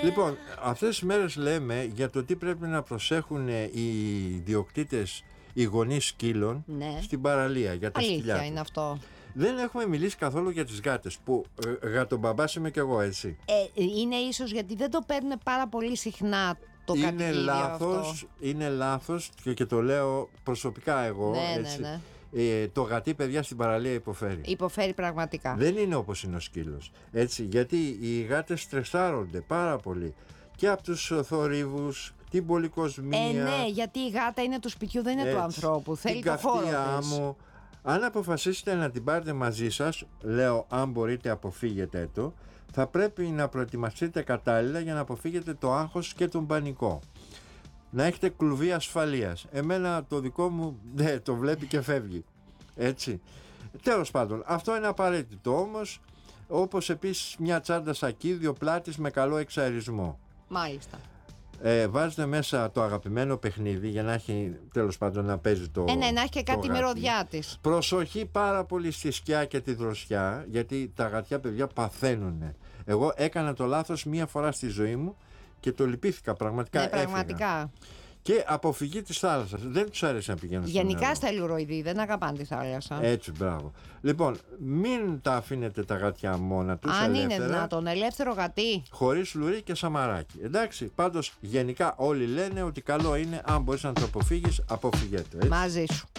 Λοιπόν, αυτές τις μέρες λέμε για το τι πρέπει να προσέχουν οι ιδιοκτήτες, οι γονείς σκύλων στην παραλία για τα σκυλιά. Αλήθεια είναι αυτό. Δεν έχουμε μιλήσει καθόλου για τις γάτες, που γατομπαμπάς είμαι κι εγώ, έτσι. Είναι ίσως γιατί δεν το παίρνουν πάρα πολύ συχνά το κατοικίδιο αυτό. Είναι λάθος και το λέω προσωπικά εγώ, έτσι. Ναι. Το γατί, παιδιά, στην παραλία υποφέρει. Υποφέρει πραγματικά. Δεν είναι όπως είναι ο σκύλος, έτσι, γιατί οι γάτες στρεσάρονται πάρα πολύ και από τους θορύβους, την πολυκοσμία. Ναι, γιατί η γάτα είναι του σπιτιού, δεν είναι του ανθρώπου. Θέλει το χώρο της. Αν αποφασίσετε να την πάρετε μαζί σας, λέω, αν μπορείτε αποφύγετε το, θα πρέπει να προετοιμαστείτε κατάλληλα για να αποφύγετε το άγχος και τον πανικό. Να έχετε κλουβί ασφαλείας. Εμένα το δικό μου το βλέπει και φεύγει. Έτσι. Τέλος πάντων, αυτό είναι απαραίτητο όμως, όπως επίσης μια τσάντα σακίδιο πλάτης με καλό εξαερισμό. Μάλιστα. Βάζετε μέσα το αγαπημένο παιχνίδι για να έχει, τέλος πάντων, να παίζει το. Να έχει και κάτι μυρωδιά της. Προσοχή πάρα πολύ στη σκιά και τη δροσιά, γιατί τα γατιά, παιδιά, παθαίνουνε. Εγώ έκανα το λάθος μία φορά στη ζωή μου και το λυπήθηκα πραγματικά. Ναι, πραγματικά. Και αποφυγή της θάλασσας. Δεν τους άρεσε να πηγαίνουν στο νερό. Γενικά στα λουροειδή δεν αγαπάνε τη θάλασσα. Έτσι, μπράβο. Λοιπόν, μην τα αφήνετε τα γατιά μόνα τους. Αν ελεύθερα, είναι δυνατόν, ελεύθερο γατί. Χωρίς λουρί και σαμαράκι. Εντάξει, πάντως γενικά όλοι λένε ότι καλό είναι, αν μπορείς να το αποφύγεις, αποφύγετε. Μαζί σου.